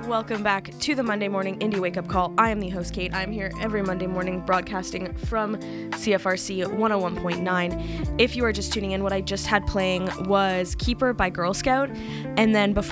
Welcome back to the Monday Morning Indie Wake Up Call. I am the host, Kate. I'm here every Monday morning broadcasting from CFRC 101.9. If you are just tuning in, what I just had playing was Keeper by Girl Scout. And then before